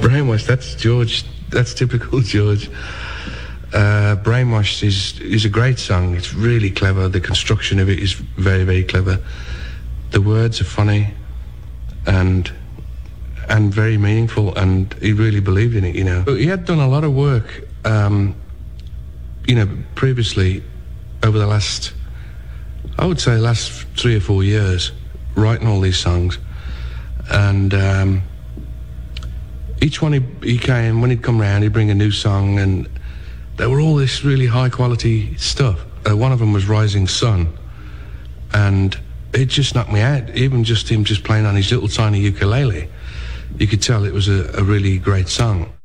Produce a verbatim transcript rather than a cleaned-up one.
Brainwashed, that's George. That's typical George. Uh, Brainwashed is is a great song. It's really clever. The construction of it is very, very clever. The words are funny and and very meaningful, and he really believed in it, you know. But he had done a lot of work, um, you know, previously over the last, I would say, last three or four years, writing all these songs. And um, each one he, he came, when he'd come round, he'd bring a new song, and they were all this really high quality stuff. Uh, one of them was Rising Sun, and it just knocked me out. Even just him just playing on his little tiny ukulele, you could tell it was a, a really great song.